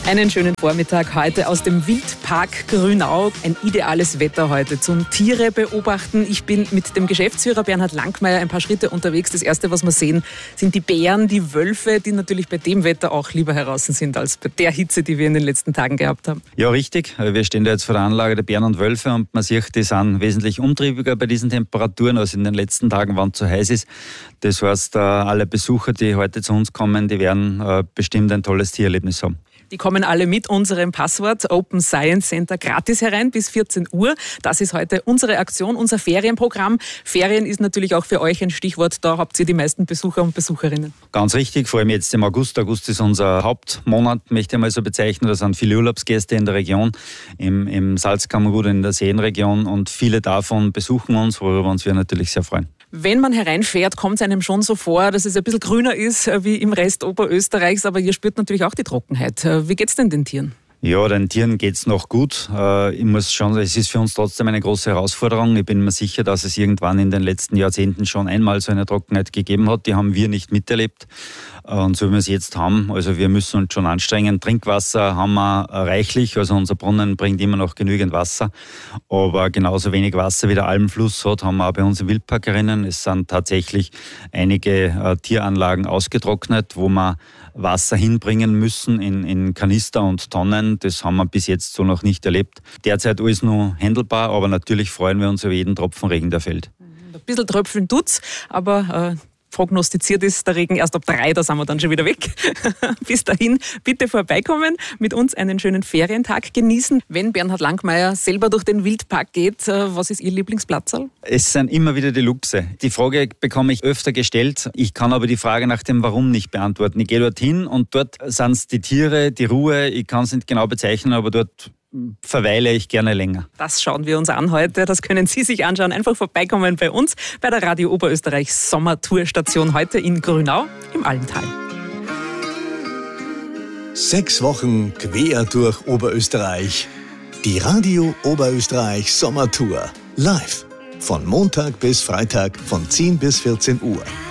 Einen schönen Vormittag heute aus dem Wildpark Grünau. Ein ideales Wetter heute zum Tiere beobachten. Ich bin mit dem Geschäftsführer Bernhard Langmeier ein paar Schritte unterwegs. Das Erste, was wir sehen, sind die Bären, die Wölfe, die natürlich bei dem Wetter auch lieber heraus sind als bei der Hitze, die wir in den letzten Tagen gehabt haben. Ja, richtig. Wir stehen da jetzt vor der Anlage der Bären und Wölfe und man sieht, die sind wesentlich umtriebiger bei diesen Temperaturen, als in den letzten Tagen, wann es zu heiß ist. Das heißt, alle Besucher, die heute zu uns kommen, die werden bestimmt ein tolles Tiererlebnis haben. Die kommen alle mit unserem Passwort Open Science Center gratis herein bis 14 Uhr. Das ist heute unsere Aktion, unser Ferienprogramm. Ferien ist natürlich auch für euch ein Stichwort. Da habt ihr die meisten Besucher und Besucherinnen. Ganz richtig, vor allem jetzt im August. August ist unser Hauptmonat, möchte ich mal so bezeichnen. Da sind viele Urlaubsgäste in der Region, im Salzkammergut, in der Seenregion. Und viele davon besuchen uns, worüber uns wir natürlich sehr freuen. Wenn man hereinfährt, kommt es einem schon so vor, dass es ein bisschen grüner ist wie im Rest Oberösterreichs, aber ihr spürt natürlich auch die Trockenheit. Wie geht's denn den Tieren? Ja, den Tieren geht's noch gut. Ich muss schon sagen, es ist für uns trotzdem eine große Herausforderung. Ich bin mir sicher, dass es irgendwann in den letzten Jahrzehnten schon einmal so eine Trockenheit gegeben hat. Die haben wir nicht miterlebt. Und so wie wir es jetzt haben, also wir müssen uns schon anstrengen. Trinkwasser haben wir reichlich, also unser Brunnen bringt immer noch genügend Wasser. Aber genauso wenig Wasser wie der Almfluss hat, haben wir auch bei uns im Wildpark erinnern. Es sind tatsächlich einige Tieranlagen ausgetrocknet, wo wir Wasser hinbringen müssen in Kanister und Tonnen. Das haben wir bis jetzt so noch nicht erlebt. Derzeit alles nur handelbar, aber natürlich freuen wir uns über jeden Tropfen Regen, der fällt. Ein bisschen tröpfeln tut's, aber prognostiziert ist der Regen erst ab 3, da sind wir dann schon wieder weg. Bis dahin bitte vorbeikommen, mit uns einen schönen Ferientag genießen. Wenn Bernhard Langmeier selber durch den Wildpark geht, was ist Ihr Lieblingsplatzerl? Es sind immer wieder die Luchse. Die Frage bekomme ich öfter gestellt. Ich kann aber die Frage nach dem Warum nicht beantworten. Ich gehe dorthin und dort sind es die Tiere, die Ruhe. Ich kann es nicht genau bezeichnen, aber dort verweile ich gerne länger. Das schauen wir uns an heute. Das können Sie sich anschauen. Einfach vorbeikommen bei uns bei der Radio Oberösterreich Sommertourstation heute in Grünau im Almtal. 6 Wochen quer durch Oberösterreich. Die Radio Oberösterreich Sommertour. Live. Von Montag bis Freitag von 10 bis 14 Uhr.